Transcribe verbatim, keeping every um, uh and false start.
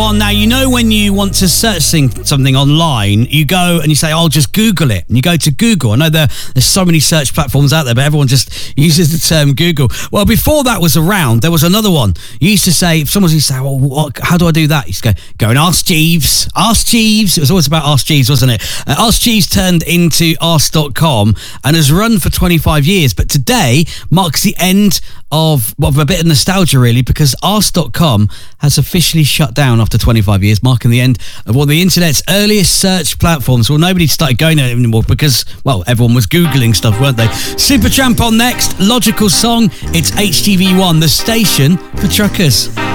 On now, you know when you want to search something online, you go and you say, I'll just Google it. And you go to Google. I know there, there's so many search platforms out there, but everyone just uses the term Google. Well, before that was around, there was another one. You used to say, if someone used to say, well, what, how do I do that? You used to go, go and ask Jeeves. Ask Jeeves. It was always about Ask Jeeves, wasn't it? Uh, Ask Jeeves turned into ask dot com and has run for twenty-five years. But today marks the end of, well, of a bit of nostalgia, really, because ask dot com has officially shut down after twenty-five years, marking the end of one of the internet's earliest search platforms. Well, nobody started going there anymore because, well, everyone was Googling stuff, weren't they? Supertramp on next. Logical song. It's H T V one, the station for truckers.